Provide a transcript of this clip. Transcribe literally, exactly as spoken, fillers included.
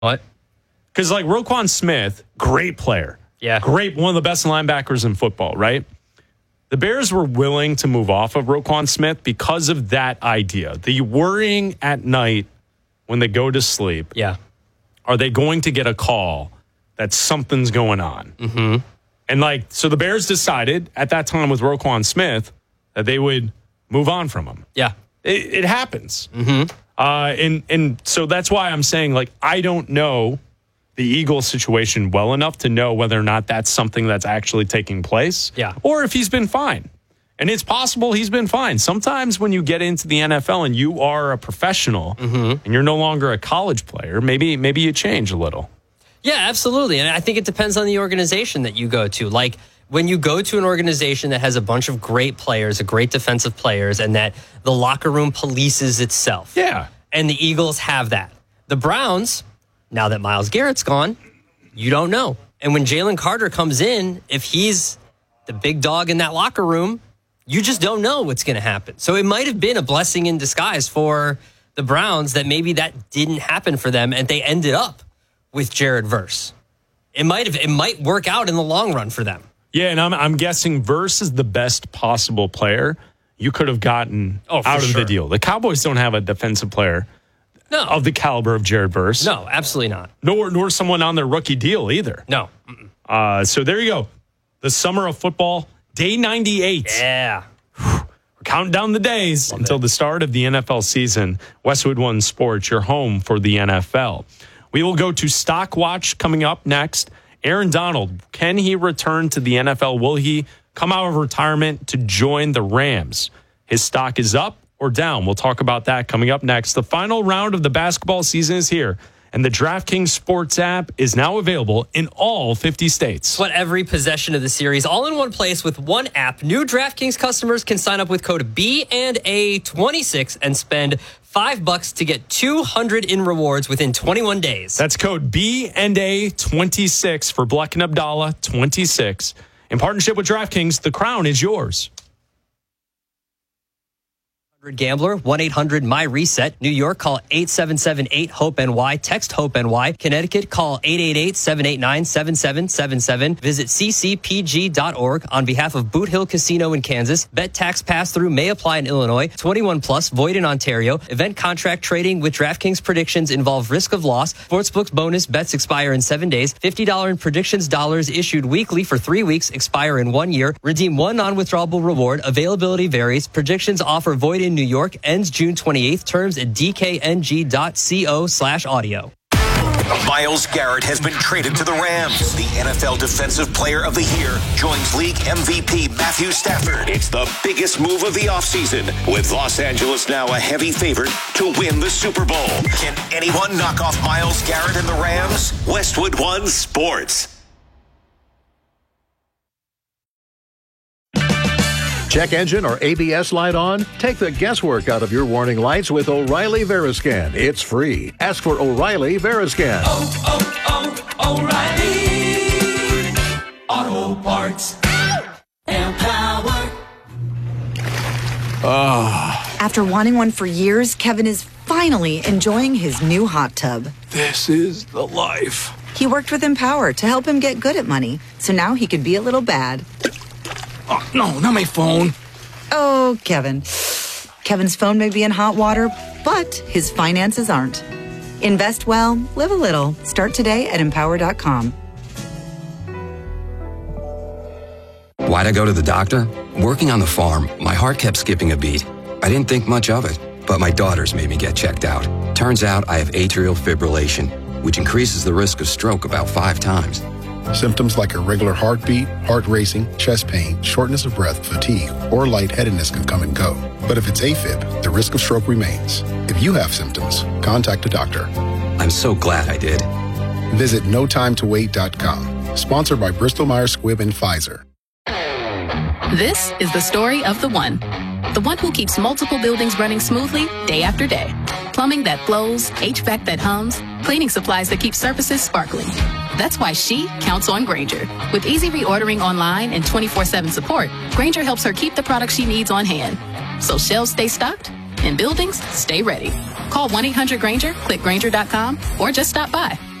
What? Because, like, Roquan Smith, great player. Yeah. Great, one of the best linebackers in football, right? The Bears were willing to move off of Roquan Smith because of that idea. The worrying at night when they go to sleep. Yeah. Are they going to get a call that something's going on? Mm-hmm. And, like, so the Bears decided at that time with Roquan Smith that they would move on from him. Yeah. It, it happens. Mm-hmm. Uh, and, and so that's why I'm saying, like, I don't know the Eagles situation well enough to know whether or not that's something that's actually taking place. Yeah. Or if he's been fine. And it's possible he's been fine. Sometimes when you get into the N F L and you are a professional mm-hmm. and you're no longer a college player, maybe maybe you change a little. Yeah, absolutely. And I think it depends on the organization that you go to. Like, when you go to an organization that has a bunch of great players, a great defensive players, and that the locker room polices itself. Yeah. And the Eagles have that. The Browns, now that Myles Garrett's gone, you don't know. And when Jalen Carter comes in, if he's the big dog in that locker room, you just don't know what's going to happen. So it might have been a blessing in disguise for the Browns that maybe that didn't happen for them and they ended up with Jared Verse. It might have, it might work out in the long run for them. Yeah, and I'm I'm guessing Verse is the best possible player you could have gotten oh, out of sure. the deal. The Cowboys don't have a defensive player no. of the caliber of Jared Verse. No, absolutely not. Nor nor someone on their rookie deal either. No. Uh, so there you go. The summer of football, day ninety-eight. Yeah. We're counting down the days Love until it. the start of the N F L season. Westwood One Sports, your home for the N F L. We will go to Stock Watch coming up next. Aaron Donald, can he return to the N F L? Will he come out of retirement to join the Rams? His stock is up or down? We'll talk about that coming up next. The final round of the basketball season is here, and the DraftKings Sports app is now available in all fifty states. Split every possession of the series all in one place with one app. New DraftKings customers can sign up with code B and A twenty-six and spend five bucks to get two hundred in rewards within twenty-one days. That's code B and A twenty-six for Bleck and Abdallah twenty-six. In partnership with DraftKings, the crown is yours. Gambler, one eight hundred M Y reset. New York, call eight seven seven eight hope N Y. Text HOPE-NY. Connecticut, call eight eight eight seven eight nine seven seven seven seven. Visit c c p g dot org on behalf of Boot Hill Casino in Kansas. Bet tax pass-through may apply in Illinois. twenty-one plus, void in Ontario. Event contract trading with DraftKings predictions involve risk of loss. Sportsbook bonus bets expire in seven days. fifty dollars in predictions dollars issued weekly for three weeks, expire in one year. Redeem one non-withdrawable reward. Availability varies. Predictions offer void in New York, ends June twenty-eighth. Terms at d k n g dot co slash audio. Myles Garrett has been traded to the Rams. The N F L Defensive Player of the Year joins league M V P Matthew Stafford. It's the biggest move of the offseason, with Los Angeles now a heavy favorite to win the Super Bowl. Can anyone knock off Myles Garrett and the Rams? Westwood One Sports. Check engine or A B S light on? Take the guesswork out of your warning lights with O'Reilly Veriscan. It's free. Ask for O'Reilly Veriscan. Oh, oh, oh, O'Reilly Auto Parts. Empower. Ah. After wanting one for years, Kevin is finally enjoying his new hot tub. This is the life. He worked with Empower to help him get good at money, so now he could be a little bad. Oh, no, not my phone. Oh, Kevin. Kevin's phone may be in hot water, but his finances aren't. Invest well, live a little. Start today at empower dot com. Why'd I go to the doctor? Working on the farm, my heart kept skipping a beat. I didn't think much of it, but my daughters made me get checked out. Turns out I have atrial fibrillation, which increases the risk of stroke about five times. Symptoms like irregular heartbeat, heart racing, chest pain, shortness of breath, fatigue, or lightheadedness can come and go. But if it's AFib, the risk of stroke remains. If you have symptoms, contact a doctor. I'm so glad I did. Visit no time to wait dot com. Sponsored by Bristol Myers Squibb and Pfizer. This is the story of the one. The one who keeps multiple buildings running smoothly day after day. Plumbing that flows, H V A C that hums, cleaning supplies that keep surfaces sparkling. That's why she counts on Grainger. With easy reordering online and twenty-four seven support, Grainger helps her keep the products she needs on hand. So shelves stay stocked and buildings stay ready. Call one eight hundred Granger, click Granger dot com, or just stop by.